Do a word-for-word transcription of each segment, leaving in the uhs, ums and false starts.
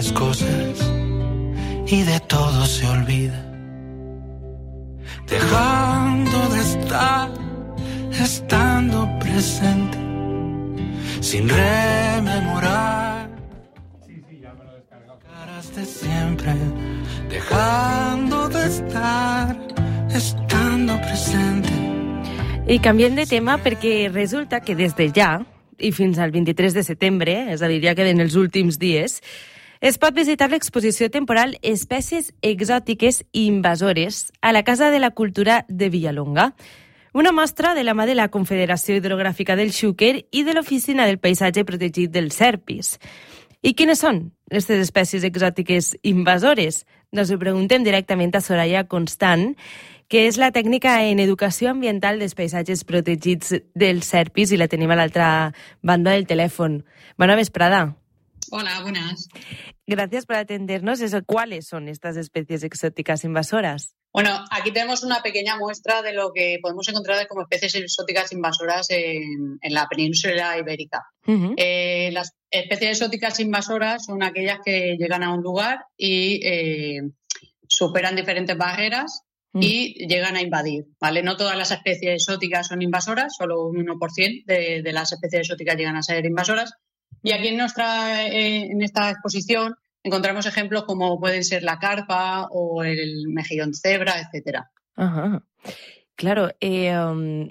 las cosas y de todo se olvida, dejando de estar, estando presente, sin rememorar caras de siempre, dejando de estar, estando presente. I canviem de tema perquè resulta que des de ja i fins al vint-i-tres de setembre, és a dir, ja queden els últims dies, es pot visitar l'exposició temporal Espècies exòtiques i invasores a la Casa de la Cultura de Villalonga. Una mostra de la mà de la Confederació Hidrogràfica del Xúquer i de l'Oficina del Paisatge Protegit del Serpis. I quines són aquestes espècies exòtiques invasores? Doncs ho preguntem directament a Soraya Constant, que és la tècnica en educació ambiental dels paisatges protegits del Serpis, i la tenim a l'altra banda del telèfon. Bona vesprada. Hola, buenas. Gracias por atendernos. Eso, ¿cuáles son estas especies exóticas invasoras? Bueno, aquí tenemos una pequeña muestra de lo que podemos encontrar como especies exóticas invasoras en, en la península ibérica. Uh-huh. Eh, las especies exóticas invasoras son aquellas que llegan a un lugar y eh, superan diferentes barreras y llegan a invadir, ¿vale? No todas las especies exóticas son invasoras, solo un uno por ciento de, de las especies exóticas llegan a ser invasoras. Y aquí en nuestra eh, en esta exposición encontramos ejemplos como pueden ser la carpa o el mejillón cebra, etcétera. Ajá. Claro, eh, um,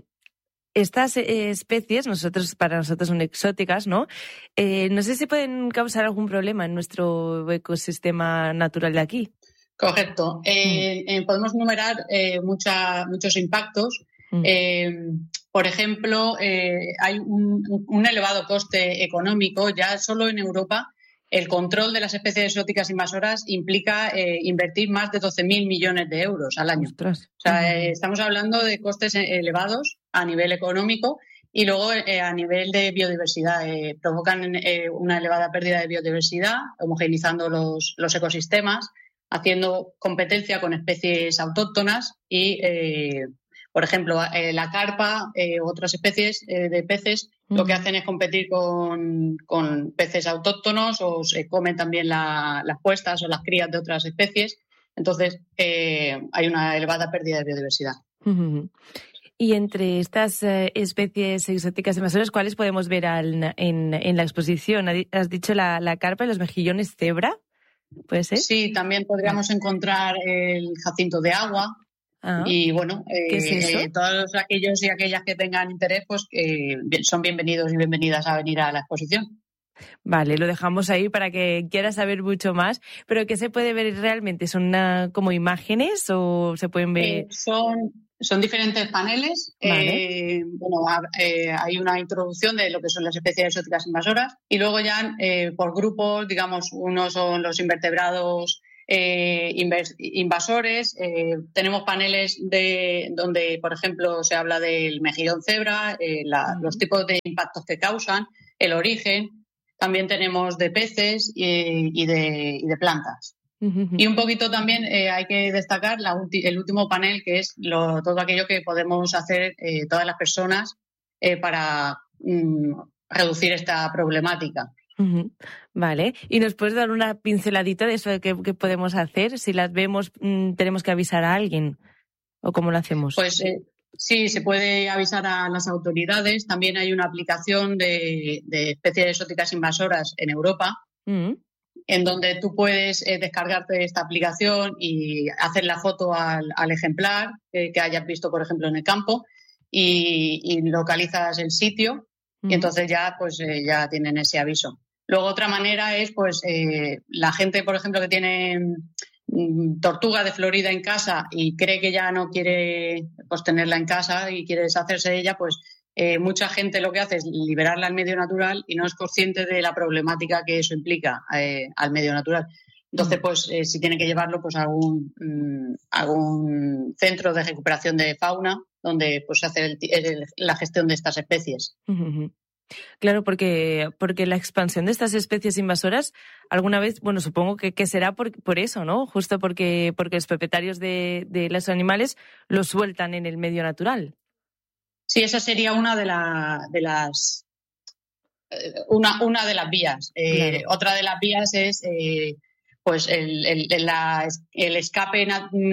estas eh, especies nosotros para nosotros son exóticas, ¿no? Eh, no sé si pueden causar algún problema en nuestro ecosistema natural de aquí. Correcto. Eh, eh, podemos enumerar eh, mucha, muchos impactos. Mm. Eh, por ejemplo, eh, hay un, un elevado coste económico. Ya solo en Europa el control de las especies exóticas invasoras implica eh, invertir más de doce mil millones de euros al año. Ostras. O sea, eh, estamos hablando de costes elevados a nivel económico y luego eh, a nivel de biodiversidad. Eh, provocan eh, una elevada pérdida de biodiversidad, homogeneizando los, los ecosistemas, haciendo competencia con especies autóctonas y, eh, por ejemplo, eh, la carpa, eh, otras especies eh, de peces, mm. lo que hacen es competir con, con peces autóctonos o se comen también la, las puestas o las crías de otras especies. Entonces, eh, hay una elevada pérdida de biodiversidad. Mm-hmm. Y entre estas eh, especies exóticas invasoras, ¿cuáles podemos ver al, en, en la exposición? ¿Has dicho la, la carpa y los mejillones cebra? ¿Puede ser? Sí, también podríamos encontrar el jacinto de agua. Ah, y bueno, eh, ¿qué es eso? Eh, todos aquellos y aquellas que tengan interés, pues eh, son bienvenidos y bienvenidas a venir a la exposición. Vale, lo dejamos ahí para que quiera saber mucho más. ¿Pero qué se puede ver realmente? ¿Son una, como imágenes o se pueden ver...? Eh, son... Son diferentes paneles. Vale. Eh, bueno, eh, hay una introducción de lo que son las especies exóticas invasoras y luego ya eh, por grupos, digamos, unos son los invertebrados eh, invasores. Eh, tenemos paneles de donde, por ejemplo, se habla del mejillón cebra, eh, la, uh-huh. los tipos de impactos que causan, el origen. También tenemos de peces y, y, de, y de plantas. Y un poquito también eh, hay que destacar la ulti- el último panel, que es lo, todo aquello que podemos hacer eh, todas las personas eh, para mm, reducir esta problemática. Uh-huh. Vale. ¿Y nos puedes dar una pinceladita de eso de qué, qué podemos hacer? Si las vemos, mm, ¿tenemos que avisar a alguien? ¿O cómo lo hacemos? Pues eh, sí, se puede avisar a las autoridades. También hay una aplicación de, de especies exóticas invasoras en Europa. Uh-huh. En donde tú puedes eh, descargarte esta aplicación y hacer la foto al, al ejemplar eh, que hayas visto, por ejemplo, en el campo y, y localizas el sitio mm. y entonces ya pues eh, ya tienen ese aviso. Luego otra manera es pues eh, la gente, por ejemplo, que tiene mm, tortuga de Florida en casa y cree que ya no quiere pues tenerla en casa y quiere deshacerse de ella, pues Eh, mucha gente lo que hace es liberarla al medio natural y no es consciente de la problemática que eso implica eh, al medio natural. Entonces, pues, eh, si tiene que llevarlo pues a algún, mmm, algún centro de recuperación de fauna donde pues se hace el, el, la gestión de estas especies. Uh-huh. Claro, porque, porque la expansión de estas especies invasoras, alguna vez, bueno, supongo que, que será por, por eso, ¿no? Justo porque, porque los propietarios de, de los animales los sueltan en el medio natural. Sí, esa sería una de, la, de las una, una de las vías. Eh, claro. Otra de las vías es eh, pues el, el, la, el escape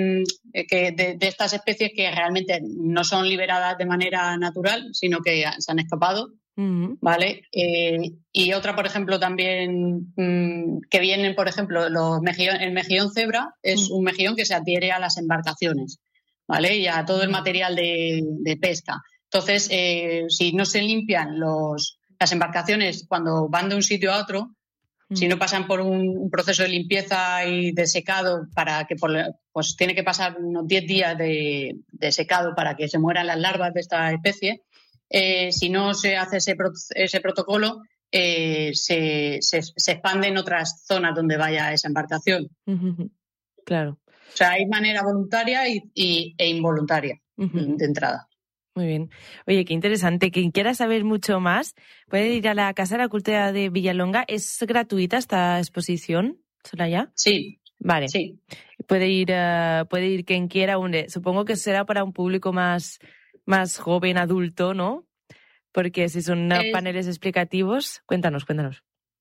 que de, de estas especies que realmente no son liberadas de manera natural, sino que se han escapado. Uh-huh. ¿Vale? Eh, y otra, por ejemplo, también mmm, que vienen, por ejemplo, los mejillón, el mejillón cebra es uh-huh. un mejillón que se adhiere a las embarcaciones, ¿vale? Y a todo el material de, de pesca. Entonces, eh, si no se limpian los, las embarcaciones cuando van de un sitio a otro, uh-huh. si no pasan por un, un proceso de limpieza y de secado, para que por, pues tiene que pasar unos diez días de, de secado para que se mueran las larvas de esta especie. Eh, si no se hace ese, pro, ese protocolo, eh, se, se, se expande en otras zonas donde vaya esa embarcación. Uh-huh. Claro. O sea, hay manera voluntaria y, y, e involuntaria uh-huh. de entrada. Muy bien. Oye, qué interesante. Quien quiera saber mucho más puede ir a la Casa de la Cultura de Villalonga. ¿Es gratuita esta exposición, Soraya? Sí. Vale. Sí. Puede ir, uh, puede ir quien quiera. Supongo que será para un público más... más joven, adulto, ¿no? Porque si son es, paneles explicativos, cuéntanos, cuéntanos.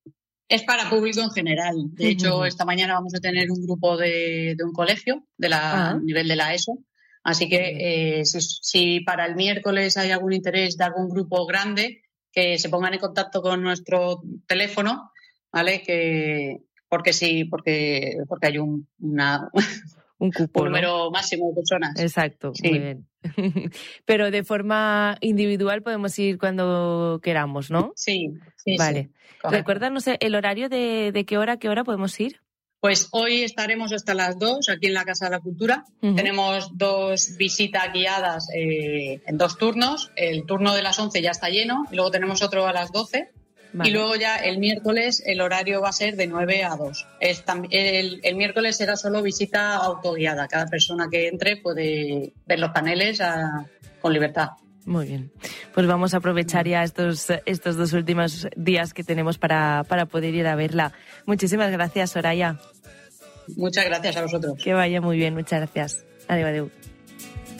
Es para público en general. De uh-huh. hecho, esta mañana vamos a tener un grupo de, de un colegio de la uh-huh. nivel de la ESO. Así que uh-huh. eh, si, si para el miércoles hay algún interés de algún grupo grande, que se pongan en contacto con nuestro teléfono, ¿vale? Que porque sí, porque porque hay un una un cupo, un número ¿no? máximo de personas. Exacto, sí. Muy bien. Pero de forma individual podemos ir cuando queramos, ¿no? Sí, sí. Vale. Sí, recuérdanos el horario de, de qué hora a qué hora podemos ir. Pues hoy estaremos hasta las dos aquí en la Casa de la Cultura. Uh-huh. Tenemos dos visitas guiadas eh, en dos turnos. El turno de las once ya está lleno y luego tenemos otro a las doce. Vale. Y luego ya el miércoles el horario va a ser de nueve a dos. Es tam- el, el miércoles será solo visita autoguiada. Cada persona que entre puede ver los paneles a, con libertad. Muy bien. Pues vamos a aprovechar ya estos, estos dos últimos días que tenemos para, para poder ir a verla. Muchísimas gracias, Soraya. Muchas gracias a vosotros. Que vaya muy bien, muchas gracias. Adeu, adeu.